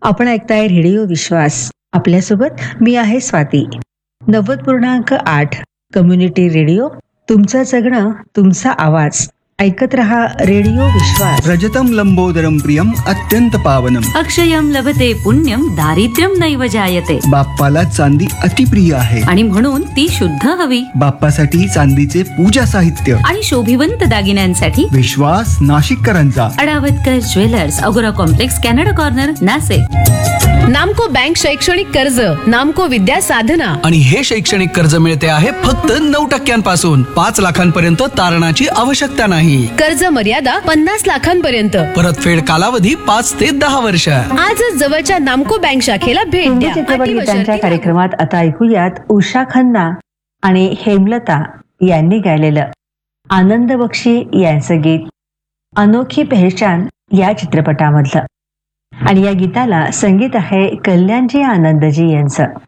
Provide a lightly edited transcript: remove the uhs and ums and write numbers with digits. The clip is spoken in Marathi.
आपण ऐकताय रेडिओ विश्वास. आपल्यासोबत मी आहे स्वाती. 90.8 community radio. तुमचं जगणं, तुमचा आवाज. ऐकत रहा रेडिओ विश्वास. रजतम लंबोदरम प्रियम अत्यंत पावनम. अक्षयम लभते पुण्यम दारिद्र्यम नैव जायते. बाप्पाला चांदी अतिप्रिय आहे आणि म्हणून ती शुद्ध हवी. बाप्पासाठी चांदीचे पूजा साहित्य आणि शोभिवंत दागिन्यांसाठी विश्वास नाशिककरांचा. अडावतकर ज्वेलर्स, अगोरा कॉम्प्लेक्स, कॅनडा कॉर्नर, नाशिक. नामको बँक शैक्षणिक कर्ज, नामको विद्या साधना. आणि हे शैक्षणिक कर्ज मिळते आहे फक्त 9% 5 लाखांपर्यंत तारणाची आवश्यकता नाही. कर्ज मर्यादा 50 लाखांपर्यंत. परतफेड कालावधी 5 ते 10 वर्ष. आजच जवळच्या नामको बँक शाखेला भेट हिंदी द्या. चित्रपट गीतांच्या कार्यक्रमात आता ऐकूयात उषा खन्ना आणि हेमलता यांनी गायलेलं आनंद बक्षी यांचं गीत अनोखी पहचान या चित्रपटामधलं. आणि या गीताला संगीत आहे कल्याणजी आनंदजी यांचं.